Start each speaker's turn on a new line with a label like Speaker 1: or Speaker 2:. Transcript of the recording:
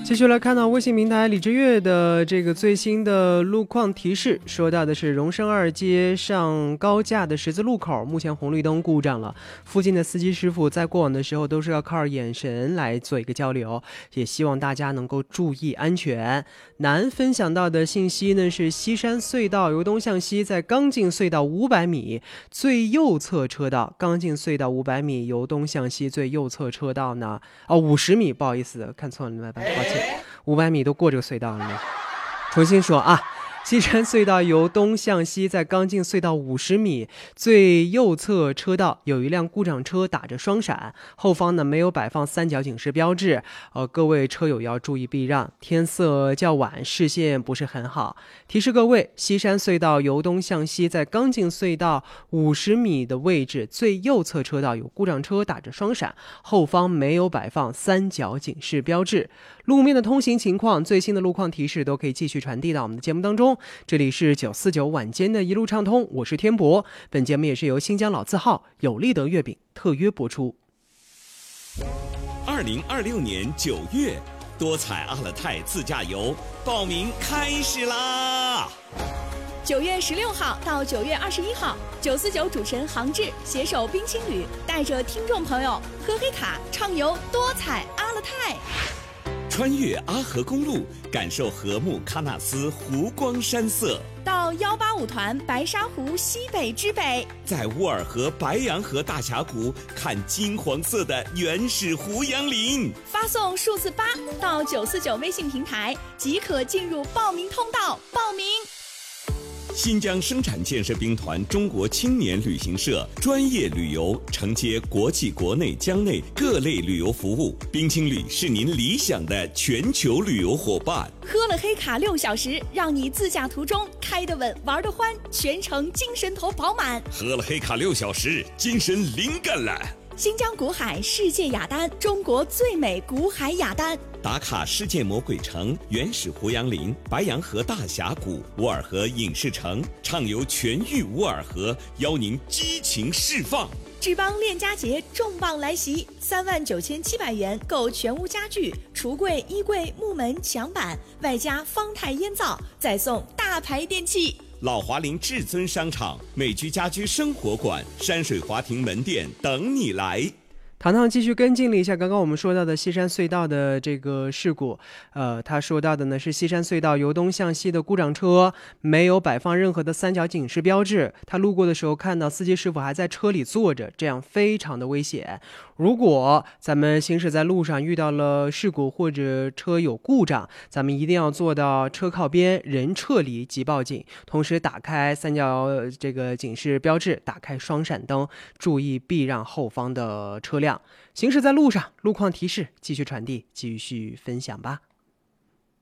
Speaker 1: 继续来看到微信平台李志月的这个最新的路况提示，说到的是荣升2街上高架的十字路口，目前红绿灯故障了，附近的司机师傅在过往的时候都是要靠眼神来做一个交流，也希望大家能够注意安全。南分享到的信息呢是西山隧道由东向西，在刚进隧道500米最右侧车道，刚进隧道500米由东向西最右侧车道呢50米，不好意思看错了，抱歉，500米都过这个隧道了呢。重新说啊，西山隧道由东向西，在刚进隧道50米最右侧车道有一辆故障车打着双闪，后方呢没有摆放三角警示标志，各位车友要注意避让，天色较晚，视线不是很好。提示各位，西山隧道由东向西，在刚进隧道50米的位置最右侧车道有故障车打着双闪，后方没有摆放三角警示标志。路面的通行情况，最新的路况提示都可以继续传递到我们的节目当中。这里是949晚间的一路畅通，我是天博。本节目也是由新疆老字号有利德月饼特约播出。
Speaker 2: 2026年9月，多彩阿勒泰自驾游报名开始啦
Speaker 3: ！9月16号到9月21号，949主持人杭志携手冰青旅，带着听众朋友喝黑卡畅游多彩阿勒泰。
Speaker 2: 穿越阿河公路，感受禾木喀纳斯湖光山色；
Speaker 3: 到185团白沙湖西北之北，
Speaker 2: 在乌尔河白洋河大峡谷看金黄色的原始胡杨林。
Speaker 3: 发送数字8到949微信平台，即可进入报名通道报名。
Speaker 2: 新疆生产建设兵团中国青年旅行社专业旅游，承接国际国内疆内各类旅游服务，冰青旅是您理想的全球旅游伙伴。
Speaker 3: 喝了黑卡6小时，让你自驾途中开得稳玩得欢，全程精神头饱满。
Speaker 2: 喝了黑卡6小时，精神灵感了。
Speaker 3: 新疆古海世界雅丹，中国最美古海雅丹。
Speaker 2: 打卡世界魔鬼城、原始胡杨林、白洋河大峡谷、乌尔河影视城，畅游全域乌尔河，邀您激情释放。
Speaker 3: 志邦链家节重磅来袭，39700元购全屋家具、橱柜、衣柜、木门、墙板，外加方太烟灶，再送大牌电器。
Speaker 2: 老华林至尊商场、美居家居生活馆、山水华庭门店等你来。
Speaker 1: 糖糖继续跟进了一下刚刚我们说到的西山隧道的这个事故，他说到的呢是西山隧道由东向西的故障车没有摆放任何的三角警示标志，他路过的时候看到司机师傅还在车里坐着，这样非常的危险。如果咱们行驶在路上遇到了事故或者车有故障，咱们一定要做到车靠边，人撤离即报警，同时打开三角这个警示标志，打开双闪灯，注意避让后方的车辆。行驶在路上，路况提示继续传递，继续分享吧。